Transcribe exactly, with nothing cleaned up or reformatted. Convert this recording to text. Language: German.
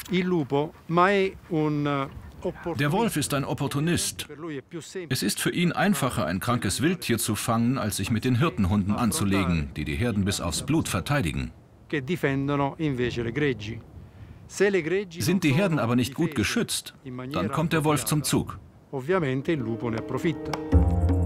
Der Wolf ist ein Opportunist. Es ist für ihn einfacher, ein krankes Wildtier zu fangen, als sich mit den Hirtenhunden anzulegen, die die Herden bis aufs Blut verteidigen. Sind die Herden aber nicht gut geschützt, dann kommt der Wolf zum Zug. Ovviamente il lupo ne approfitta.